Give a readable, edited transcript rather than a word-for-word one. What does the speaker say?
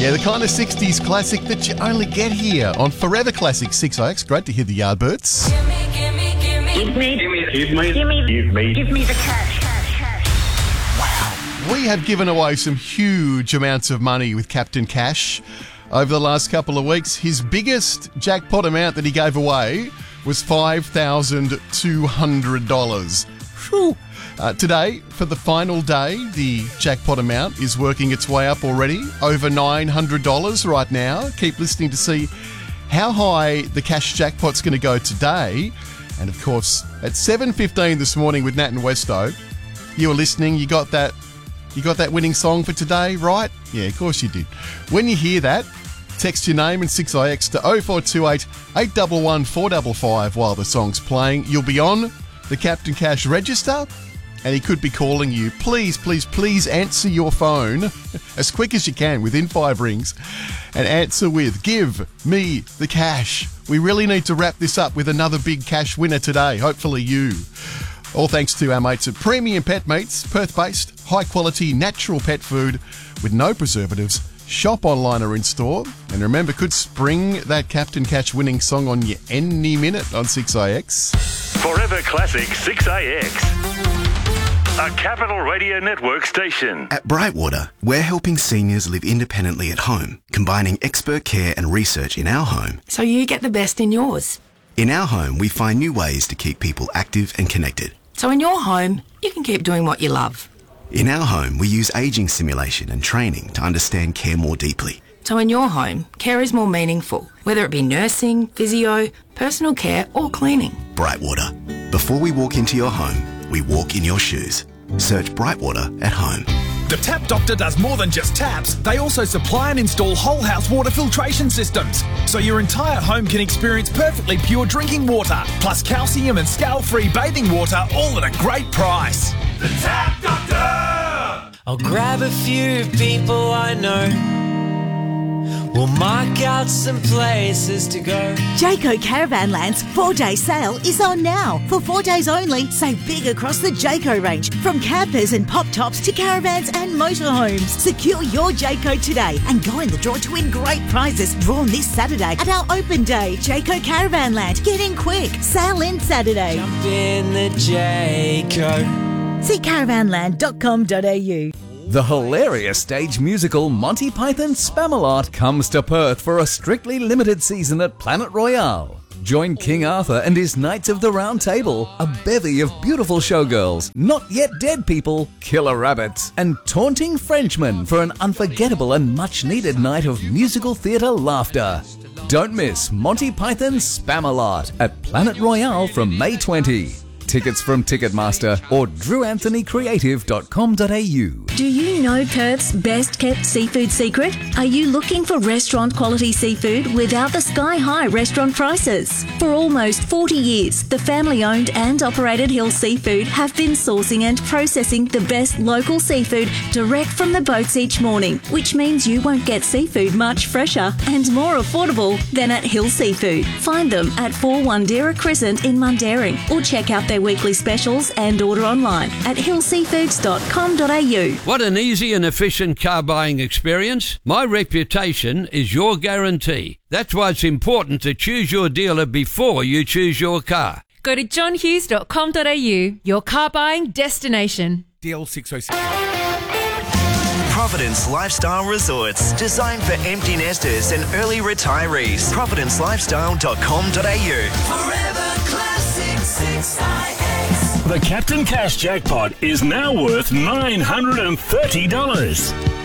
Yeah, the kind of 60s classic that you only get here on Forever Classic 6IX. Great to hear the Yardbirds. Give me the cash. We have given away some huge amounts of money with Captain Cash over the last couple of weeks. His biggest jackpot amount that he gave away was $5,200. Whew. Today, for the final day, the jackpot amount is working its way up already, over $900 right now. Keep listening to see how high the cash jackpot's going to go today. And of course, at 7:15 this morning with Nat and Westo, you were listening, you got that winning song for today, right? Yeah, of course you did. When you hear that, text your name and 6IX to 0428 811 455 while the song's playing. You'll be on the Captain Cash register and he could be calling you. Please, please, please answer your phone as quick as you can within 5 rings and answer with "Give me the cash." We really need to wrap this up with another big cash winner today. Hopefully you. All thanks to our mates at Premium Pet Meats, Perth-based, high-quality, natural pet food with no preservatives. Shop online or in-store. And remember, could spring that Captain Cash winning song on you any minute on 6IX. Forever Classic 6IX. A Capital Radio Network station. At Brightwater, we're helping seniors live independently at home, combining expert care and research in our home. So you get the best in yours. In our home, we find new ways to keep people active and connected. So in your home, you can keep doing what you love. In our home, we use ageing simulation and training to understand care more deeply. So in your home, care is more meaningful, whether it be nursing, physio, personal care or cleaning. Brightwater. Before we walk into your home, we walk in your shoes. Search Brightwater at home. The Tap Doctor does more than just taps. They also supply and install whole house water filtration systems, so your entire home can experience perfectly pure drinking water, plus calcium and scale-free bathing water, all at a great price. The Tap Doctor! I'll grab a few people I know. We'll mark out some places to go. Jayco Caravanland's 4-day sale is on now. For 4 days only, save big across the Jayco range. From campers and pop tops to caravans and motorhomes. Secure your Jayco today and go in the draw to win great prizes drawn this Saturday at our open day. Jayco Caravanland. Get in quick. Sale in Saturday. Jump in the Jayco. See caravanland.com.au. The hilarious stage musical Monty Python Spamalot comes to Perth for a strictly limited season at Planet Royale. Join King Arthur and his Knights of the Round Table, a bevy of beautiful showgirls, not yet dead people, killer rabbits, and taunting Frenchmen for an unforgettable and much-needed night of musical theatre laughter. Don't miss Monty Python Spamalot at Planet Royale from May 20. Tickets from Ticketmaster or drewanthonycreative.com.au. Do you know Perth's best kept seafood secret? Are you looking for restaurant quality seafood without the sky high restaurant prices? For almost 40 years, the family owned and operated Hill Seafood have been sourcing and processing the best local seafood direct from the boats each morning, which means you won't get seafood much fresher and more affordable than at Hill Seafood. Find them at 4 Wandera Crescent in Mundaring or check out their weekly specials and order online at hillseafoods.com.au. What an easy and efficient car buying experience. My reputation is your guarantee. That's why it's important to choose your dealer before you choose your car. Go to johnhughes.com.au, your car buying destination. DL 606. Providence Lifestyle Resorts, designed for empty nesters and early retirees. providencelifestyle.com.au. Forever Classic 6IX. The Captain Cash jackpot is now worth $930.